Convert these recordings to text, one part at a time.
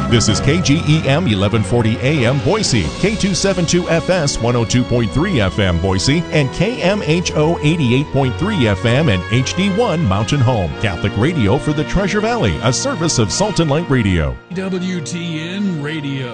This is KGEM 1140 AM Boise, K272FS 102.3 FM Boise, and KMHO 88.3 FM and HD1 Mountain Home. Catholic radio for the Treasure Valley, a service of Salt and Light Radio. WTN Radio.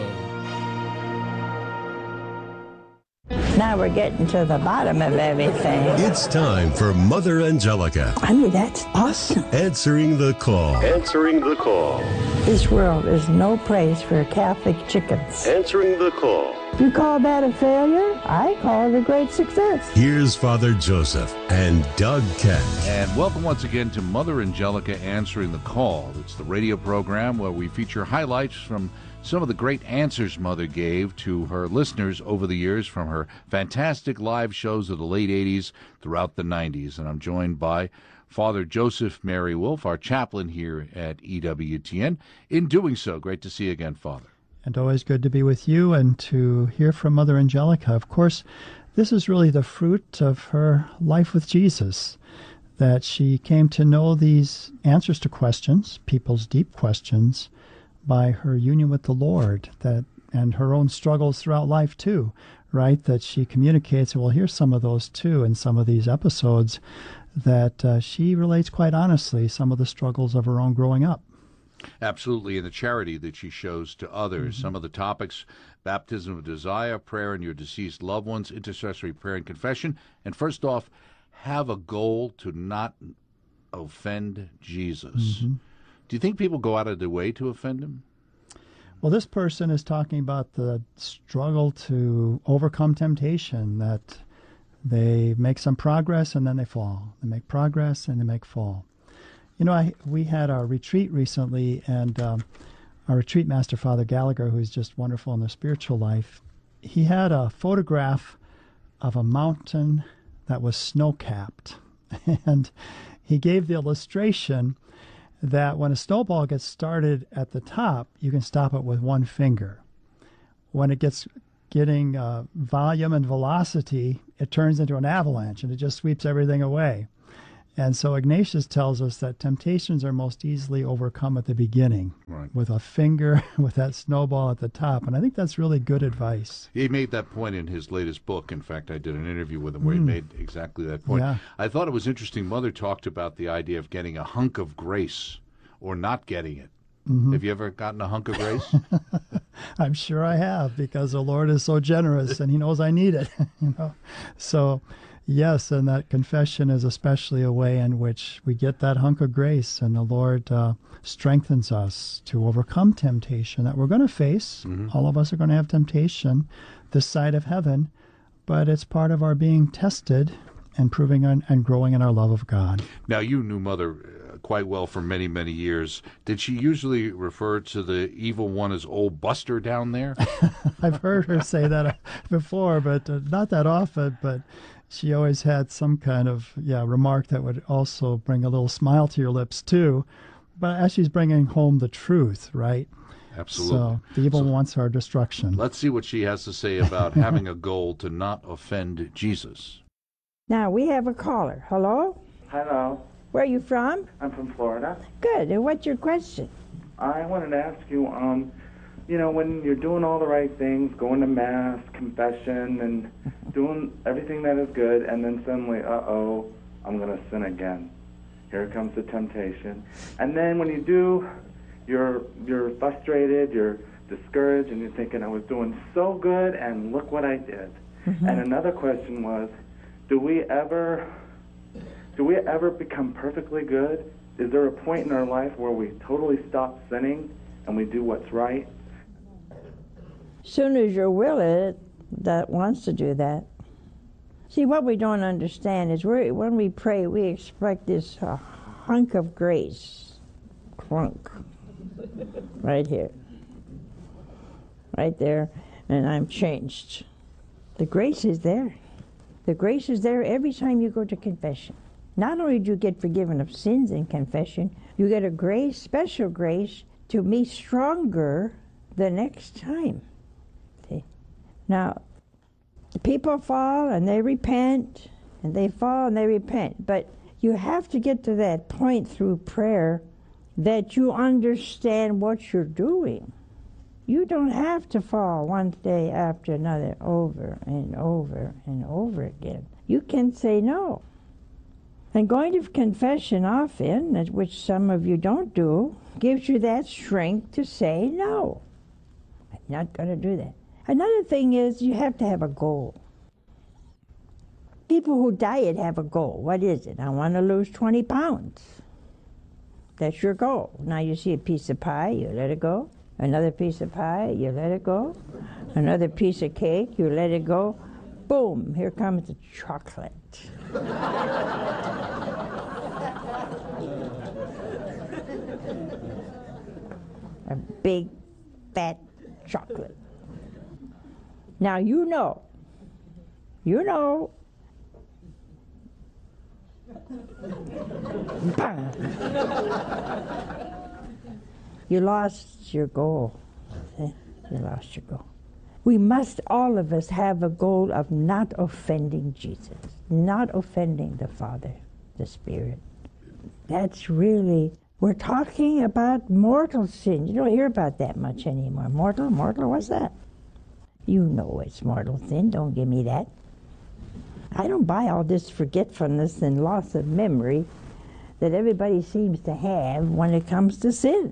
Now we're getting to the bottom of everything. It's time for Mother Angelica. I mean, that's awesome. Answering the call. Answering the call. This world is no place for Catholic chickens. Answering the call. You call that a failure? I call it a great success. Here's Father Joseph and Doug Kent. And welcome once again to Mother Angelica Answering the Call. It's the radio program where we feature highlights from some of the great answers Mother gave to her listeners over the years from her fantastic live shows of the late 80s throughout the 90s. And I'm joined by Father Joseph Mary Wolf, our chaplain here at EWTN. In doing so, great to see you again, Father. And always good to be with you and to hear from Mother Angelica. Of course, this is really the fruit of her life with Jesus, that she came to know these answers to questions, people's deep questions, by her union with the Lord, and her own struggles throughout life too, right? That she communicates, and we'll hear some of those too in some of these episodes, that she relates quite honestly some of the struggles of her own growing up. Absolutely, and the charity that she shows to others. Mm-hmm. Some of the topics: baptism of desire, prayer and your deceased loved ones, intercessory prayer and confession. And first off, have a goal to not offend Jesus. Mm-hmm. Do you think people go out of their way to offend him? Well, this person is talking about the struggle to overcome temptation, that they make some progress and then they fall. They make progress and they make fall. You know, we had our retreat recently, and our retreat master, Father Gallagher, who's just wonderful in their spiritual life, he had a photograph of a mountain that was snow-capped. And he gave the illustration that when a snowball gets started at the top, you can stop it with one finger. When it gets getting volume and velocity, it turns into an avalanche, and it just sweeps everything away. And so Ignatius tells us that temptations are most easily overcome at the beginning, right, with a finger, with that snowball at the top. And I think that's really good advice. He made that point in his latest book. In fact, I did an interview with him where he made exactly that point. Yeah. I thought it was interesting. Mother talked about the idea of getting a hunk of grace or not getting it. Mm-hmm. Have you ever gotten a hunk of grace? I'm sure I have, because the Lord is so generous and he knows I need it. So yes, and that confession is especially a way in which we get that hunk of grace, and the Lord strengthens us to overcome temptation that we're going to face. Mm-hmm. All of us are going to have temptation this side of heaven, but it's part of our being tested and proving and growing in our love of God. Now, you knew Mother quite well for many, many years. Did she usually refer to the evil one as old Buster down there? I've heard her say that before, but not that often, but she always had some kind of remark that would also bring a little smile to your lips too, but as she's bringing home the truth, right? Absolutely. So the evil wants our destruction. Let's see what she has to say about having a goal to not offend Jesus. Now we have a caller. Hello? Hello. Where are you from? I'm from Florida. Good. And what's your question? I wanted to ask you, when you're doing all the right things, going to Mass, confession, and doing everything that is good, and then suddenly, I'm going to sin again. Here comes the temptation. And then when you do, you're frustrated, you're discouraged, and you're thinking, I was doing so good, and look what I did. Mm-hmm. And another question was, do we ever become perfectly good? Is there a point in our life where we totally stop sinning and we do what's right? Soon as your will is that wants to do that. See, what we don't understand is when we pray, we expect this hunk of grace. Clunk. Right here. Right there. And I'm changed. The grace is there. The grace is there every time you go to confession. Not only do you get forgiven of sins in confession, you get a grace, special grace, to be stronger the next time. See? Now, people fall and they repent, and they fall and they repent. But you have to get to that point through prayer that you understand what you're doing. You don't have to fall one day after another over and over and over again. You can say no. And going to confession often, which some of you don't do, gives you that strength to say no. I'm not going to do that. Another thing is you have to have a goal. People who diet have a goal. What is it? I want to lose 20 pounds. That's your goal. Now you see a piece of pie, you let it go. Another piece of pie, you let it go. Another piece of cake, you let it go. Boom, here comes the chocolate. A big, fat chocolate. Now you know. You lost your goal. You lost your goal. We must, all of us, have a goal of not offending Jesus, not offending the Father, the Spirit. That's really, we're talking about mortal sin. You don't hear about that much anymore. Mortal, what's that? You know it's mortal sin, don't give me that. I don't buy all this forgetfulness and loss of memory that everybody seems to have when it comes to sin.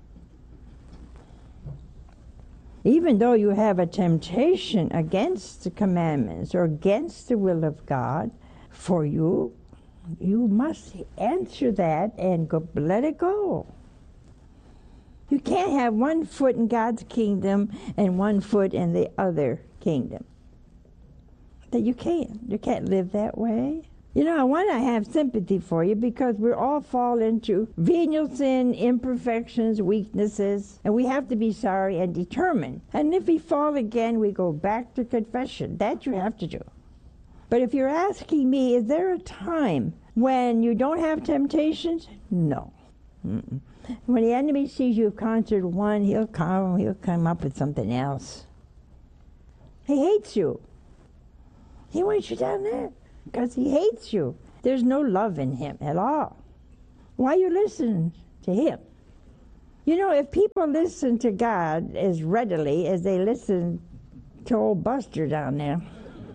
Even though you have a temptation against the commandments or against the will of God for you, you must answer that and let it go. You can't have one foot in God's kingdom and one foot in the other kingdom. That you can't. You can't live that way. You know, I want to have sympathy for you because we all fall into venial sin, imperfections, weaknesses, and we have to be sorry and determined. And if we fall again, we go back to confession. That you have to do. But if you're asking me, is there a time when you don't have temptations? No. Mm-mm. When the enemy sees you've conquered one, he'll come up with something else. He hates you. He wants you down there because he hates you. There's no love in him at all. Why you listen to him? You know, if people listen to God as readily as they listen to old Buster down there,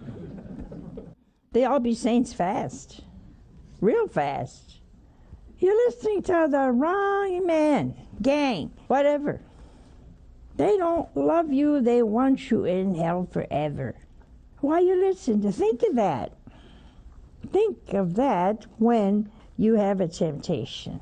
they all be saints fast, real fast. You're listening to the wrong man, gang, whatever. They don't love you. They want you in hell forever. Why you listen to? Think of that. Think of that when you have a temptation.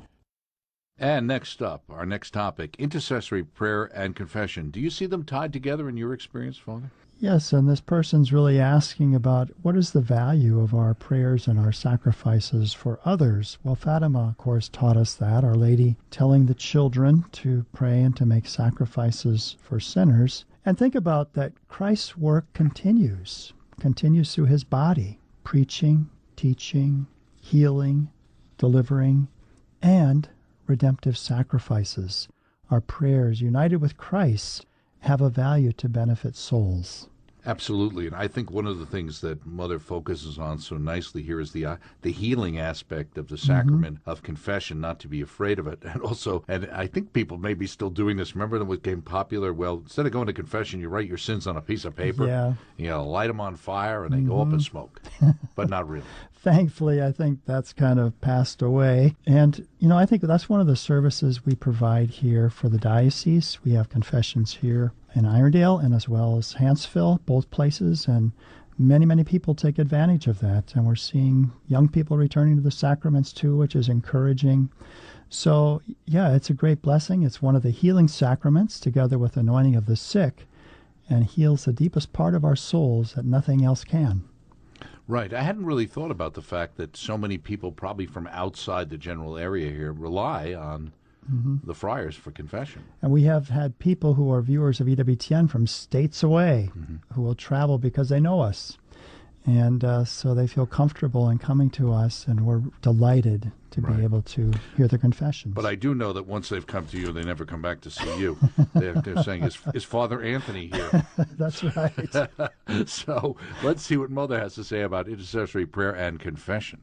And next up, our next topic, intercessory prayer and confession. Do you see them tied together in your experience, Father? Yes, and this person's really asking about what is the value of our prayers and our sacrifices for others. Well, Fatima, of course, taught us that, Our Lady telling the children to pray and to make sacrifices for sinners. And think about that Christ's work continues through his body, preaching, teaching, healing, delivering, and redemptive sacrifices. Our prayers, united with Christ, have a value to benefit souls. Absolutely, and I think one of the things that Mother focuses on so nicely here is the healing aspect of the sacrament of confession, not to be afraid of it, and also, and I think people may be still doing this. Remember when it became popular? Well, instead of going to confession, you write your sins on a piece of paper, light them on fire, and they go up in smoke, but not really. Thankfully, I think that's kind of passed away. And, I think that's one of the services we provide here for the diocese. We have confessions here in Irondale and as well as Hanceville, both places, and many, many people take advantage of that. And we're seeing young people returning to the sacraments too, which is encouraging. So, it's a great blessing. It's one of the healing sacraments together with anointing of the sick and heals the deepest part of our souls that nothing else can. Right. I hadn't really thought about the fact that so many people probably from outside the general area here rely on the friars for confession. And we have had people who are viewers of EWTN from states away who will travel because they know us. And so they feel comfortable in coming to us, and we're delighted to be able to hear their confessions. But I do know that once they've come to you, they never come back to see you. They're saying, is Father Anthony here? That's right. So let's see what Mother has to say about intercessory prayer and confession.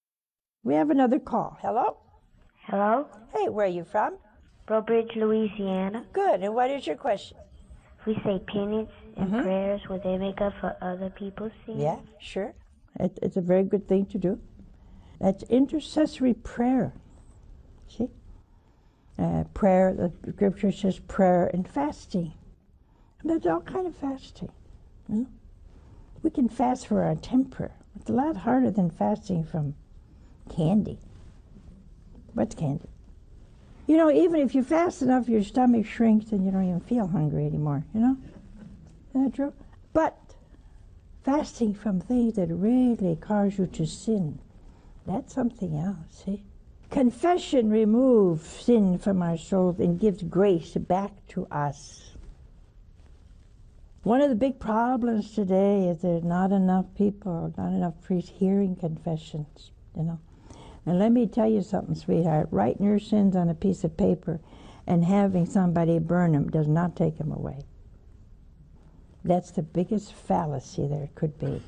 We have another call. Hello? Hello? Hey, where are you from? Bridge, Louisiana. Good. And what is your question? if we say penance and prayers, would they make up for other people's sins? Yeah, sure. It's a very good thing to do. That's intercessory prayer. See? Prayer, the scripture says prayer and fasting. And there's all kind of fasting. You know? We can fast for our temper. It's a lot harder than fasting from candy. What's candy? You know, even if you fast enough, your stomach shrinks and you don't even feel hungry anymore, you know? Isn't that true? But fasting from things that really cause you to sin, that's something else, see? Confession removes sin from our souls and gives grace back to us. One of the big problems today is there's not enough people, not enough priests hearing confessions, you know. And let me tell you something, sweetheart. Writing your sins on a piece of paper and having somebody burn them does not take them away. That's the biggest fallacy there could be.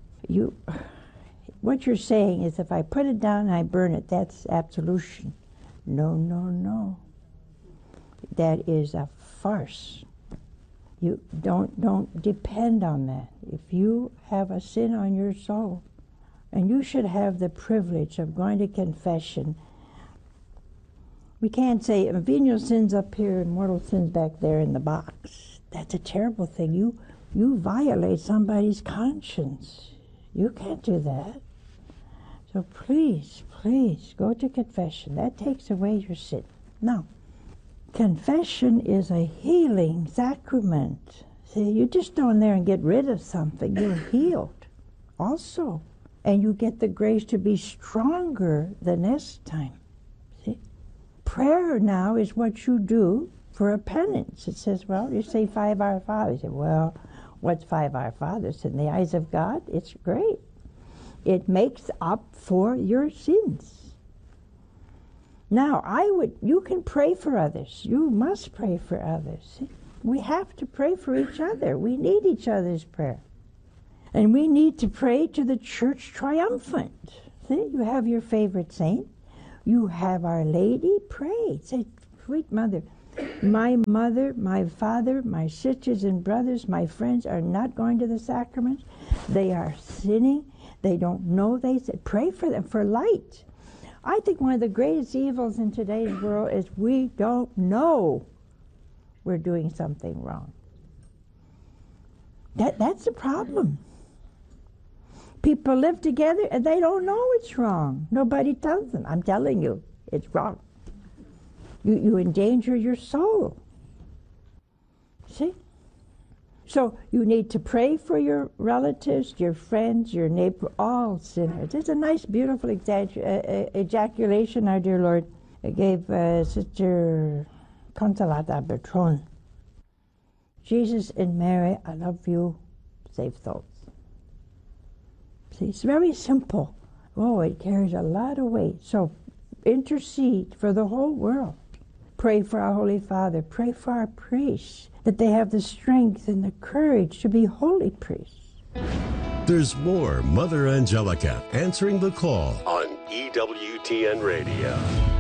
What you're saying is if I put it down and I burn it, that's absolution. No, no, no. That is a farce. You don't depend on that. If you have a sin on your soul, and you should have the privilege of going to confession. We can't say venial sins up here and mortal sins back there in the box. That's a terrible thing. You violate somebody's conscience. You can't do that. So please, please go to confession. That takes away your sin. Now, confession is a healing sacrament. See, you just go in there and get rid of something. You're healed also. And you get the grace to be stronger the next time. See? Prayer now is what you do for a penance. It says, well, you say 5 Our Fathers. You say, well, what's 5 Our Fathers? In the eyes of God, it's great. It makes up for your sins. Now, you can pray for others. You must pray for others. See? We have to pray for each other. We need each other's prayer. And we need to pray to the Church Triumphant. See, you have your favorite saint. You have Our Lady. Pray. Say, sweet Mother, my father, my sisters and brothers, my friends are not going to the sacraments. They are sinning. They don't know. They said, pray for them for light. I think one of the greatest evils in today's world is we don't know we're doing something wrong. That's the problem. People live together and they don't know it's wrong. Nobody tells them. I'm telling you, it's wrong. You endanger your soul. See? So you need to pray for your relatives, your friends, your neighbor, all sinners. It's a nice, beautiful ejaculation our dear Lord gave Sister Consolata Bertrand. Jesus and Mary, I love you, save souls. See, it's very simple. Oh, it carries a lot of weight. So intercede for the whole world. Pray for our Holy Father. Pray for our priests, that they have the strength and the courage to be holy priests. There's more Mother Angelica answering the call on EWTN Radio.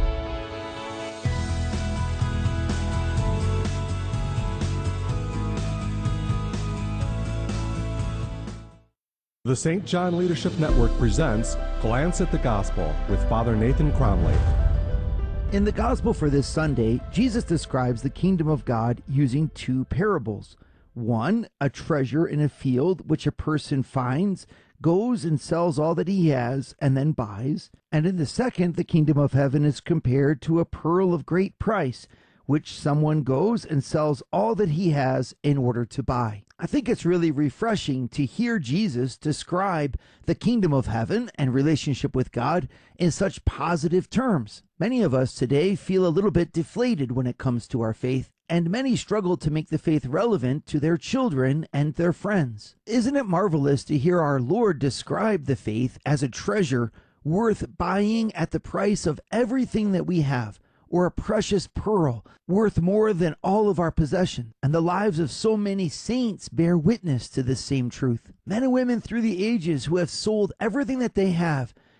The St. John Leadership Network presents Glance at the Gospel with Father Nathan Cromley. In the Gospel for this Sunday, Jesus describes the kingdom of God using 2 parables. One, a treasure in a field which a person finds, goes and sells all that he has, and then buys. And in the second, the kingdom of heaven is compared to a pearl of great price, which someone goes and sells all that he has in order to buy. I think it's really refreshing to hear Jesus describe the kingdom of heaven and relationship with God in such positive terms. Many of us today feel a little bit deflated when it comes to our faith, and many struggle to make the faith relevant to their children and their friends. Isn't it marvelous to hear our Lord describe the faith as a treasure worth buying at the price of everything that we have, or a precious pearl worth more than all of our possession? And the lives of so many saints bear witness to this same truth. Men and women through the ages who have sold everything that they have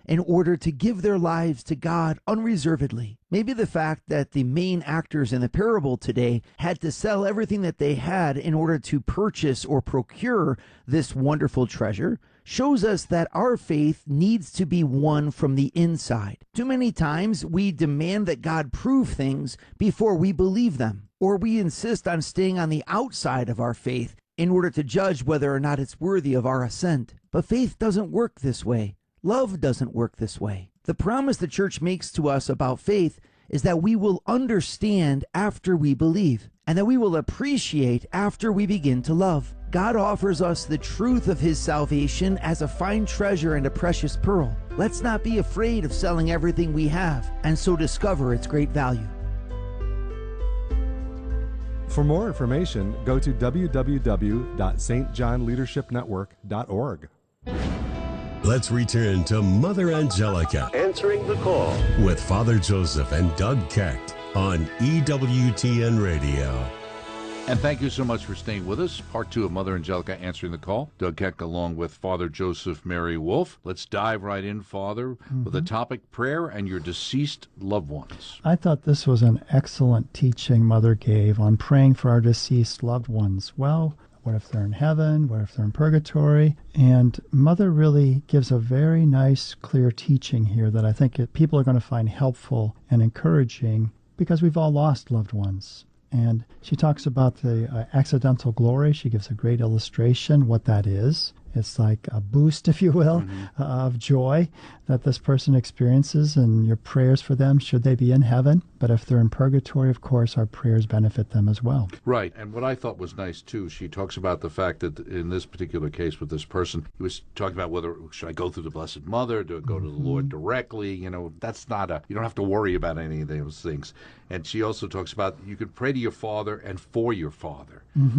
in order to give their lives to God unreservedly. Maybe the fact that the main actors in the parable today had to sell everything that they had in order to purchase or procure this wonderful treasure shows us that our faith needs to be won from the inside. Too many times we demand that God prove things before we believe them, or we insist on staying on the outside of our faith in order to judge whether or not it's worthy of our assent. But faith doesn't work this way. Love doesn't work this way. The promise the church makes to us about faith is that we will understand after we believe, and that we will appreciate after we begin to love. God offers us the truth of his salvation as a fine treasure and a precious pearl. Let's not be afraid of selling everything we have, and so discover its great value. For more information, go to www.stjohnleadershipnetwork.org. Let's return to Mother Angelica answering the call with Father Joseph and Doug Kecht on EWTN Radio. And thank you so much for staying with us. Part 2 of Mother Angelica Answering the Call. Doug Kecht along with Father Joseph Mary Wolf. Let's dive right in, Father, with the topic prayer and your deceased loved ones. I thought this was an excellent teaching Mother gave on praying for our deceased loved ones. Well, what if they're in heaven? What if they're in purgatory? And Mother really gives a very nice, clear teaching here that I think people are going to find helpful and encouraging because we've all lost loved ones. And she talks about the accidental glory. She gives a great illustration what that is. It's like a boost, if you will, of joy that this person experiences, and your prayers for them should they be in heaven. But if they're in purgatory, of course, our prayers benefit them as well. Right. And what I thought was nice, too, she talks about the fact that in this particular case with this person, he was talking about whether, should I go through the Blessed Mother, do I go to the Lord directly? You know, that's not you don't have to worry about any of those things. And she also talks about you could pray to your father and for your father.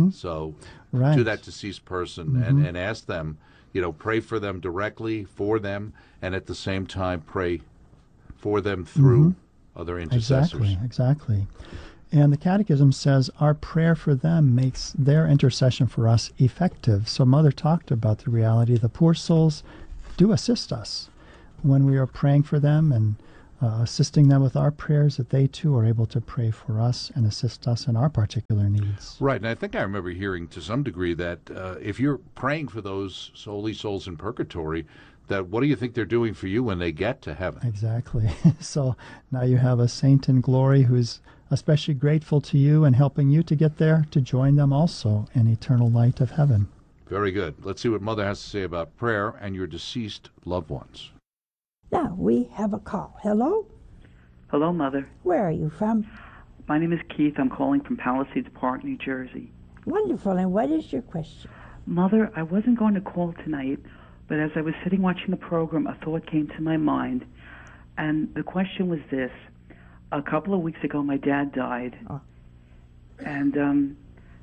So to that deceased person and ask them, pray for them directly, for them, and at the same time pray for them through other intercessors. Exactly. And the Catechism says our prayer for them makes their intercession for us effective. So Mother talked about the reality the poor souls do assist us when we are praying for them and assisting them with our prayers, that they too are able to pray for us and assist us in our particular needs. Right, and I think I remember hearing to some degree that if you're praying for those holy souls in purgatory, that what do you think they're doing for you when they get to heaven? Exactly. So now you have a saint in glory who's especially grateful to you and helping you to get there, to join them also in eternal light of heaven. Very good. Let's see what Mother has to say about prayer and your deceased loved ones. Now, we have a call. Hello? Hello, Mother. Where are you from? My name is Keith. I'm calling from Palisades Park, New Jersey. Wonderful. And what is your question? Mother, I wasn't going to call tonight, but as I was sitting watching the program, a thought came to my mind. And the question was this. A couple of weeks ago, my dad died. Oh. And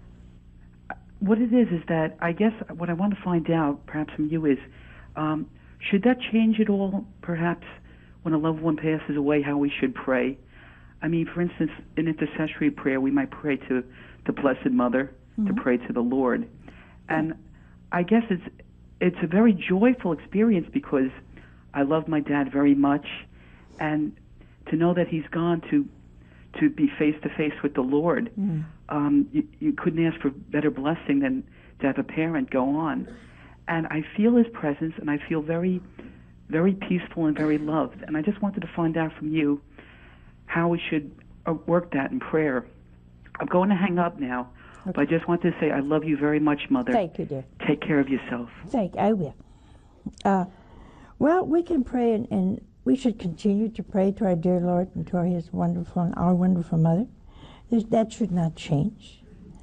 what it is that I guess what I want to find out, perhaps from you, is should that change at all, perhaps, when a loved one passes away, how we should pray? I mean, for instance, in intercessory prayer, we might pray to the Blessed Mother, to pray to the Lord. And I guess it's a very joyful experience because I love my dad very much. And to know that he's gone to be face-to-face with the Lord, you couldn't ask for better blessing than to have a parent go on. And I feel his presence, and I feel very, very peaceful and very loved. And I just wanted to find out from you how we should work that in prayer. I'm going to hang up now, but I just wanted to say I love you very much, Mother. Thank you, dear. Take care of yourself. I will. Well, we can pray, and we should continue to pray to our dear Lord and to His wonderful and our wonderful Mother. That should not change.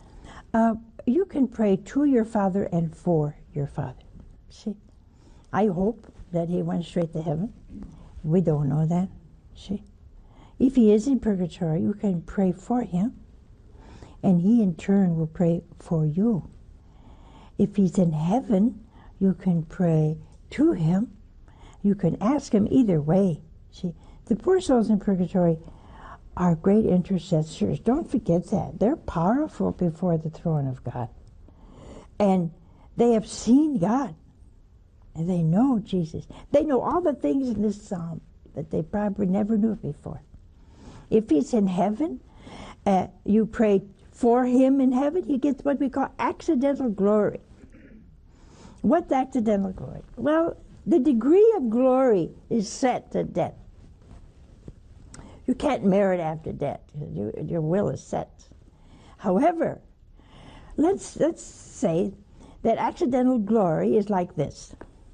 You can pray to your father and for your father. See, I hope that he went straight to heaven. We don't know that. See, if he is in purgatory, you can pray for him, and he in turn will pray for you. If he's in heaven, you can pray to him. You can ask him either way. See, the poor souls in purgatory are great intercessors. Don't forget that. They're powerful before the throne of God. And they have seen God. And they know Jesus. They know all the things in this psalm that they probably never knew before. If he's in heaven, you pray for him in heaven, he gets what we call accidental glory. What's accidental glory? Well, the degree of glory is set to death. You can't merit after death. Your will is set. Lowever, let's say that accidental glory is like this.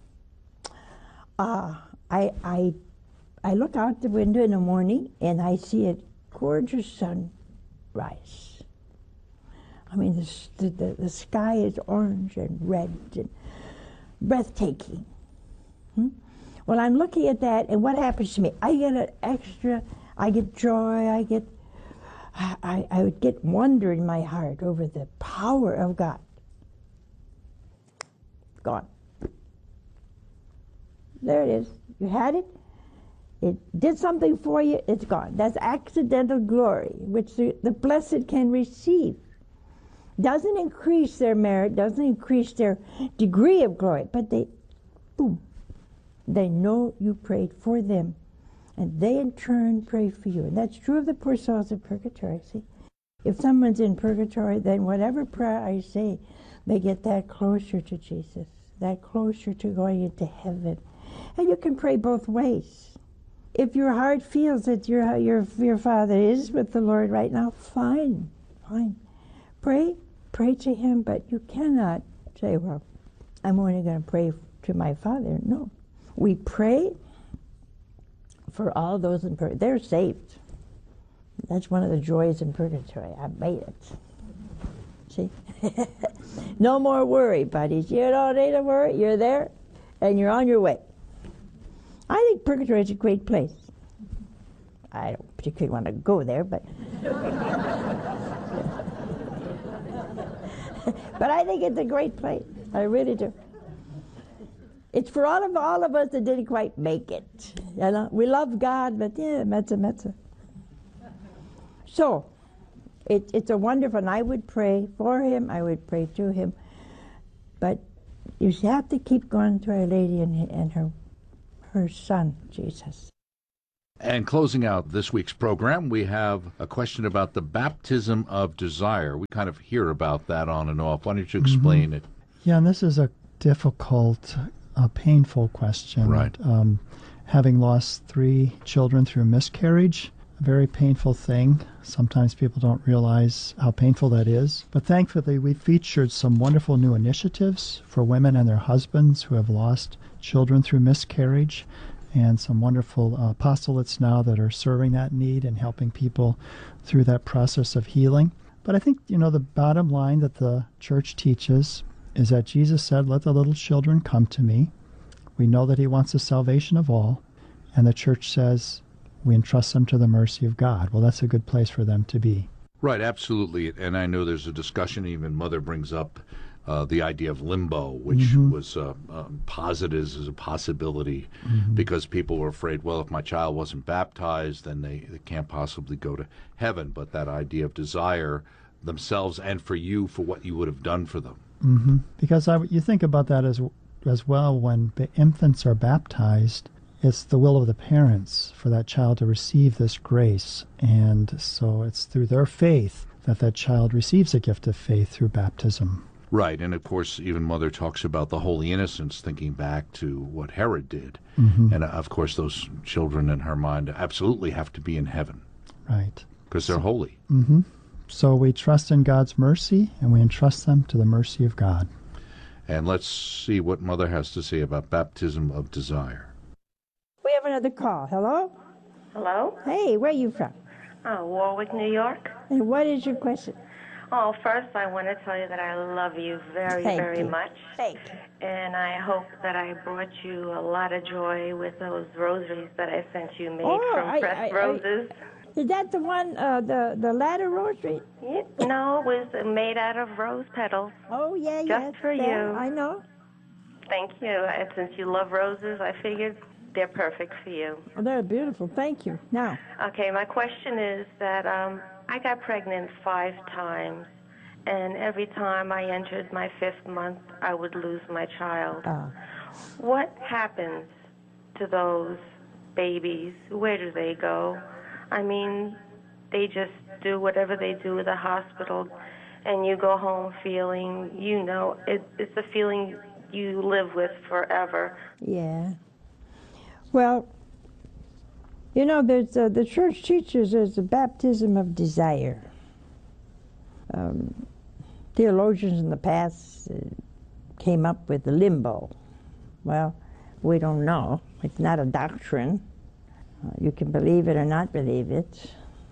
I look out the window in the morning and I see a gorgeous sunrise. I mean, the sky is orange and red and breathtaking. Well, I'm looking at that, and what happens to me? I get joy, I would get wonder in my heart over the power of God. Gone. There it is. You had it. It did something for you. It's gone. That's accidental glory, which the blessed can receive. Doesn't increase their merit, doesn't increase their degree of glory, but they know you prayed for them, and they in turn pray for you. And that's true of the poor souls in purgatory. See, if someone's in purgatory, then whatever prayer I say, they get that closer to Jesus, that closer to going into heaven. And you can pray both ways. If your heart feels that your father is with the Lord right now, fine. Pray to him, but you cannot say, well, I'm only going to pray to my father. No. We pray for all those in purgatory. They're saved. That's one of the joys in purgatory. I made it. See? No more worry, buddies. You don't need to worry. You're there, and you're on your way. I think purgatory is a great place. I don't particularly want to go there, but but I think it's a great place. I really do. It's for all of us that didn't quite make it. You know, we love God, but metza. So, it's a wonderful, and I would pray for him, I would pray to him, but you have to keep going to Our Lady and her son, Jesus. And closing out this week's program, we have a question about the baptism of desire. We kind of hear about that on and off. Why don't you explain it? Yeah, and this is a difficult, painful question. Right. Having lost 3 children through miscarriage, a very painful thing. Sometimes people don't realize how painful that is. But thankfully, we featured some wonderful new initiatives for women and their husbands who have lost children through miscarriage, and some wonderful apostolates now that are serving that need and helping people through that process of healing. But I think, the bottom line that the church teaches is that Jesus said, let the little children come to me. We know that he wants the salvation of all. And the church says we entrust them to the mercy of God. Well, that's a good place for them to be. Right, absolutely. And I know there's a discussion, even Mother brings up the idea of limbo, which was posited as a possibility because people were afraid, well, if my child wasn't baptized, then they can't possibly go to heaven. But that idea of desire themselves and for you, for what you would have done for them. Because you think about that as well, when the infants are baptized, it's the will of the parents for that child to receive this grace. And so it's through their faith that child receives a gift of faith through baptism. Right, and of course, even Mother talks about the Holy Innocents, thinking back to what Herod did. And of course, those children in her mind absolutely have to be in heaven. Right. Because they're holy. So we trust in God's mercy, and we entrust them to the mercy of God. And let's see what Mother has to say about baptism of desire. We have another call. Hello? Hello? Hey, where are you from? Warwick, New York. And what is your question? Oh, first I want to tell you that I love you very much. Thank you. And I hope that I brought you a lot of joy with those rosaries that I sent you made from pressed roses. Is that the one, the ladder rosary? Yeah, no, it was made out of rose petals. Oh, yeah, Just for you. I know. Thank you. And since you love roses, I figured they're perfect for you. Oh, they're beautiful. Thank you. Now. Okay, my question is that I got pregnant 5 times, and every time I entered my 5th month, I would lose my child. what happens to those babies? Where do they go? I mean, they just do whatever they do at the hospital, and you go home feeling, it's a feeling you live with forever. Yeah. Well, there's the church teaches there's a baptism of desire. Theologians in the past came up with the limbo. Well, we don't know. It's not a doctrine. You can believe it or not believe it.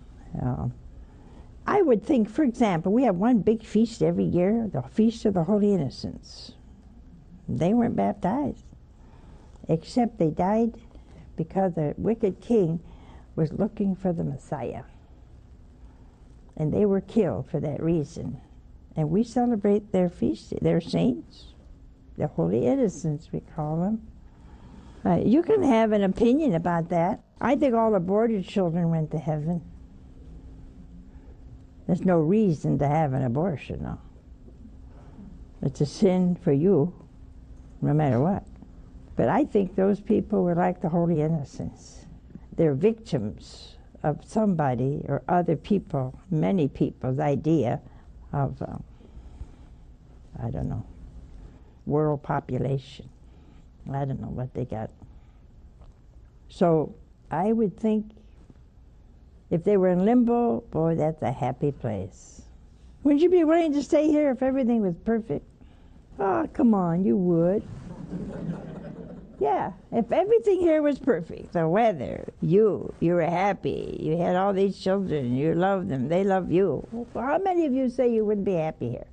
I would think, for example, we have one big feast every year, the Feast of the Holy Innocents. They weren't baptized, except they died because the wicked king was looking for the Messiah. And they were killed for that reason. And we celebrate their feast, their saints, the Holy Innocents, we call them. You can have an opinion about that. I think all aborted children went to heaven. There's no reason to have an abortion, no. It's a sin for you, no matter what. But I think those people were like the Holy Innocents. They're victims of somebody or other people, many people's idea of, world population. I don't know what they got. So I would think if they were in limbo, boy, that's a happy place. Wouldn't you be willing to stay here if everything was perfect? Oh, come on, you would. Yeah, if everything here was perfect, the weather, you were happy, you had all these children, you loved them, they love you. Well, how many of you say you wouldn't be happy here?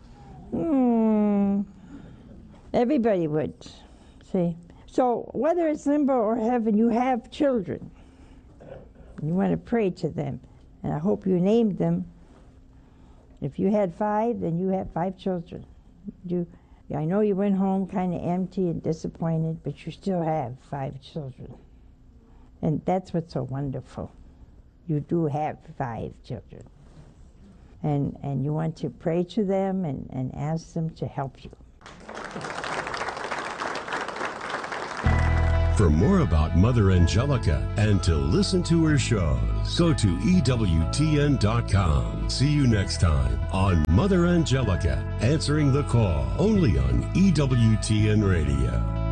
Everybody would, see. So whether it's limbo or heaven, you have children. You want to pray to them, and I hope you named them. If you had 5, then you have 5 children. I know you went home kind of empty and disappointed, but you still have 5 children. And that's what's so wonderful. You do have 5 children. And you want to pray to them and ask them to help you. For more about Mother Angelica and to listen to her shows, go to EWTN.com. See you next time on Mother Angelica, Answering the Call, only on EWTN Radio.